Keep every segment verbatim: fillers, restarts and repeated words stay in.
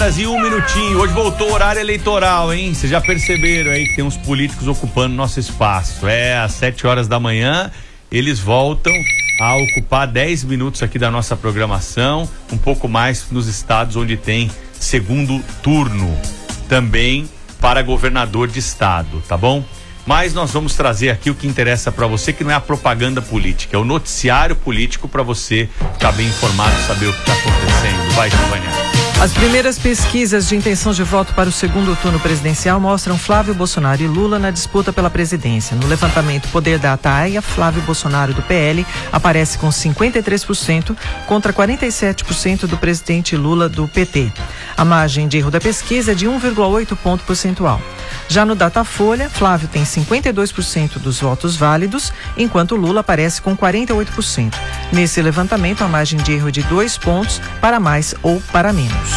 horas e um minutinho. Hoje voltou o horário eleitoral, hein? Vocês já perceberam aí que tem uns políticos ocupando nosso espaço. É, às sete horas da manhã, eles voltam a ocupar dez minutos aqui da nossa programação, um pouco mais nos estados onde tem segundo turno, também para governador de estado, tá bom? Mas nós vamos trazer aqui o que interessa para você, que não é a propaganda política, é o noticiário político para você ficar bem informado, saber o que está acontecendo. Vai, Giovânia. As primeiras pesquisas de intenção de voto para o segundo turno presidencial mostram Flávio Bolsonaro e Lula na disputa pela presidência. No levantamento Poder da Ataia, Flávio Bolsonaro do P L aparece com cinquenta e três por cento contra quarenta e sete por cento do presidente Lula do P T. A margem de erro da pesquisa é de um vírgula oito ponto percentual. Já no Datafolha, Flávio tem cinquenta e dois por cento dos votos válidos, enquanto Lula aparece com quarenta e oito por cento. Nesse levantamento, a margem de erro é de dois pontos para mais ou para menos.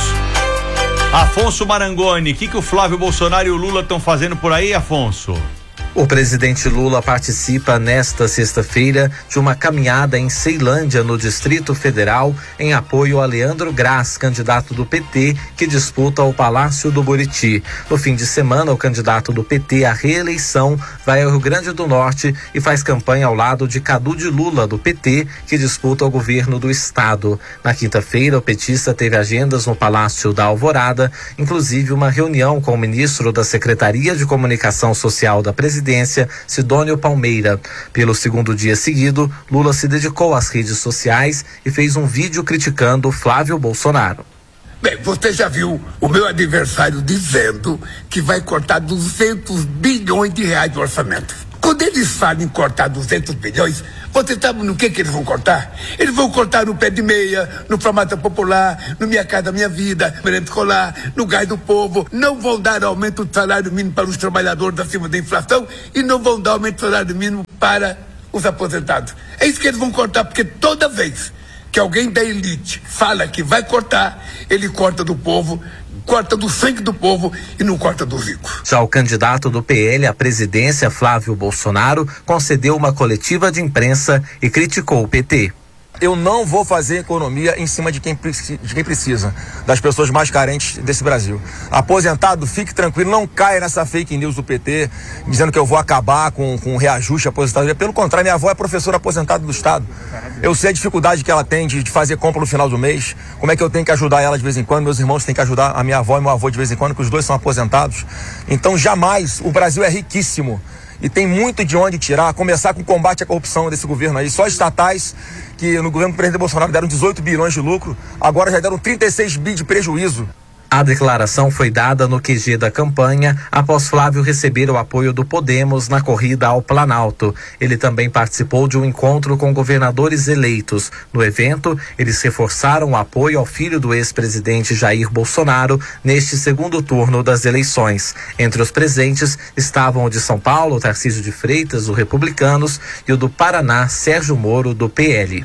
Afonso Marangoni, o que, que o Flávio Bolsonaro e o Lula estão fazendo por aí, Afonso? O presidente Lula participa nesta sexta-feira de uma caminhada em Ceilândia, no Distrito Federal, em apoio a Leandro Graz, candidato do P T, que disputa o Palácio do Buriti. No fim de semana, o candidato do P T à reeleição vai ao Rio Grande do Norte e faz campanha ao lado de Cadu de Lula, do P T, que disputa o governo do estado. Na quinta-feira, o petista teve agendas no Palácio da Alvorada, inclusive uma reunião com o ministro da Secretaria de Comunicação Social da Presidência, Sidônio Palmeira. Pelo segundo dia seguido, Lula se dedicou às redes sociais e fez um vídeo criticando Flávio Bolsonaro. Bem, você já viu o meu adversário dizendo que vai cortar duzentos bilhões de reais de orçamento. Quando eles falam em cortar duzentos bilhões, você sabe no que que eles vão cortar? Eles vão cortar no pé de meia, no farmácia popular, no Minha Casa Minha Vida, merenda escolar, no gás do povo. Não vão dar aumento do salário mínimo para os trabalhadores acima da inflação e não vão dar aumento do salário mínimo para os aposentados. É isso que eles vão cortar, porque toda vez que alguém da elite fala que vai cortar, ele corta do povo, corta do sangue do povo e não corta do rico. Já o candidato do P L à presidência, Flávio Bolsonaro, concedeu uma coletiva de imprensa e criticou o P T. Eu não vou fazer economia em cima de quem, de quem precisa, das pessoas mais carentes desse Brasil. Aposentado, fique tranquilo, não caia nessa fake news do P T, dizendo que eu vou acabar com, com o reajuste aposentadoria. Pelo contrário, minha avó é professora aposentada do Estado. Eu sei a dificuldade que ela tem de, de fazer compra no final do mês, como é que eu tenho que ajudar ela de vez em quando, meus irmãos têm que ajudar a minha avó e meu avô de vez em quando, que os dois são aposentados. Então, jamais, o Brasil é riquíssimo. E tem muito de onde tirar, a começar com o combate à corrupção desse governo aí. Só estatais, que no governo do presidente Bolsonaro deram dezoito bilhões de lucro, agora já deram trinta e seis bi de prejuízo. A declaração foi dada no Q G da campanha após Flávio receber o apoio do Podemos na corrida ao Planalto. Ele também participou de um encontro com governadores eleitos. No evento, eles reforçaram o apoio ao filho do ex-presidente Jair Bolsonaro neste segundo turno das eleições. Entre os presentes estavam o de São Paulo, Tarcísio de Freitas, do Republicanos, e o do Paraná, Sérgio Moro, do P L.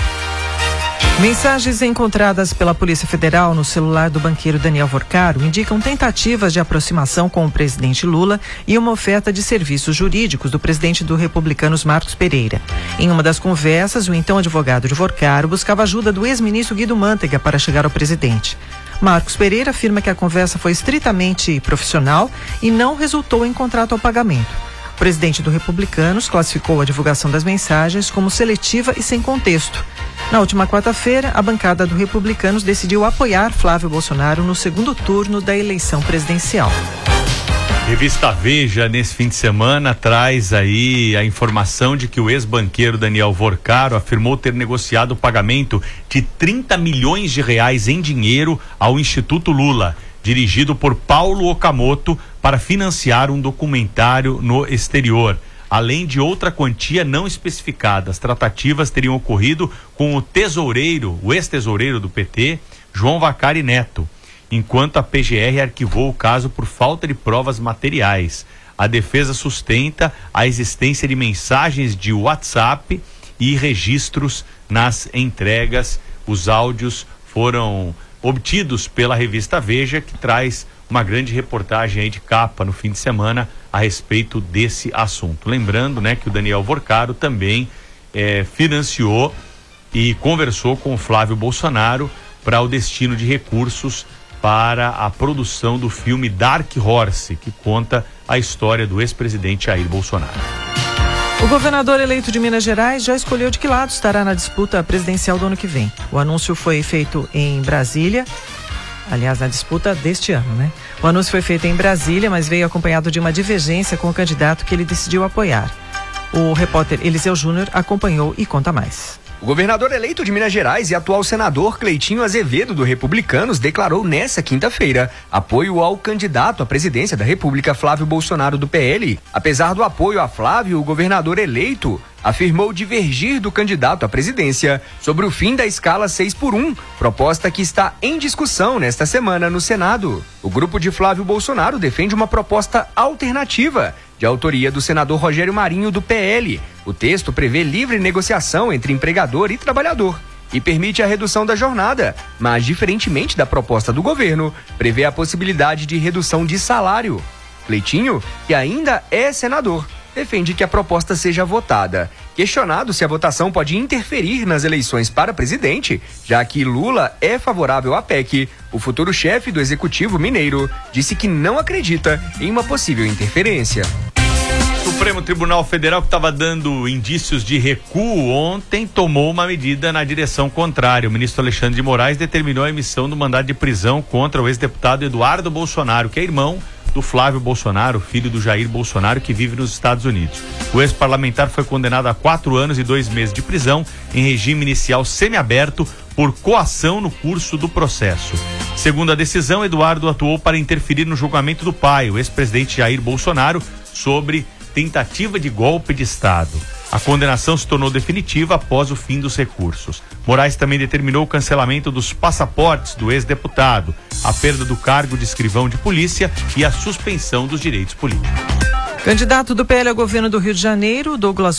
Mensagens encontradas pela Polícia Federal no celular do banqueiro Daniel Vorcaro indicam tentativas de aproximação com o presidente Lula e uma oferta de serviços jurídicos do presidente do Republicanos, Marcos Pereira. Em uma das conversas, o então advogado de Vorcaro buscava ajuda do ex-ministro Guido Mantega para chegar ao presidente. Marcos Pereira afirma que a conversa foi estritamente profissional e não resultou em contrato ao pagamento. O presidente do Republicanos classificou a divulgação das mensagens como seletiva e sem contexto. Na última quarta-feira, a bancada do Republicanos decidiu apoiar Flávio Bolsonaro no segundo turno da eleição presidencial. Revista Veja, nesse fim de semana, traz aí a informação de que o ex-banqueiro Daniel Vorcaro afirmou ter negociado o pagamento de trinta milhões de reais em dinheiro ao Instituto Lula, dirigido por Paulo Okamoto, para financiar um documentário no exterior. Além de outra quantia não especificada. As tratativas teriam ocorrido com o tesoureiro, o ex-tesoureiro do P T, João Vacari Neto, enquanto a P G R arquivou o caso por falta de provas materiais. A defesa sustenta a existência de mensagens de WhatsApp e registros nas entregas. Os áudios foram obtidos pela revista Veja, que traz uma grande reportagem aí de capa no fim de semana a respeito desse assunto. Lembrando, né, que o Daniel Vorcaro também eh, financiou e conversou com o Flávio Bolsonaro para o destino de recursos para a produção do filme Dark Horse, que conta a história do ex-presidente Jair Bolsonaro. O governador eleito de Minas Gerais já escolheu de que lado estará na disputa presidencial do ano que vem. O anúncio foi feito em Brasília, aliás, na disputa deste ano, né? O anúncio foi feito em Brasília, mas veio acompanhado de uma divergência com o candidato que ele decidiu apoiar. O repórter Eliseu Júnior acompanhou e conta mais. O governador eleito de Minas Gerais e atual senador Cleitinho Azevedo, do Republicanos, declarou nesta quinta-feira apoio ao candidato à presidência da República, Flávio Bolsonaro, do P L. Apesar do apoio a Flávio, o governador eleito afirmou divergir do candidato à presidência sobre o fim da escala seis por um, proposta que está em discussão nesta semana no Senado. O grupo de Flávio Bolsonaro defende uma proposta alternativa, de autoria do senador Rogério Marinho, do P L. O texto prevê livre negociação entre empregador e trabalhador e permite a redução da jornada, mas, diferentemente da proposta do governo, prevê a possibilidade de redução de salário. Cleitinho, que ainda é senador, defende que a proposta seja votada. Questionado se a votação pode interferir nas eleições para presidente, já que Lula é favorável à P E C, o futuro chefe do Executivo Mineiro disse que não acredita em uma possível interferência. O Supremo Tribunal Federal, que estava dando indícios de recuo ontem, tomou uma medida na direção contrária. O ministro Alexandre de Moraes determinou a emissão do mandado de prisão contra o ex-deputado Eduardo Bolsonaro, que é irmão do Flávio Bolsonaro, filho do Jair Bolsonaro, que vive nos Estados Unidos. O ex-parlamentar foi condenado a quatro anos e dois meses de prisão em regime inicial semiaberto por coação no curso do processo. Segundo a decisão, Eduardo atuou para interferir no julgamento do pai, o ex-presidente Jair Bolsonaro, sobre tentativa de golpe de Estado. A condenação se tornou definitiva após o fim dos recursos. Moraes também determinou o cancelamento dos passaportes do ex-deputado, a perda do cargo de escrivão de polícia e a suspensão dos direitos políticos. Candidato do P L ao governo do Rio de Janeiro, Douglas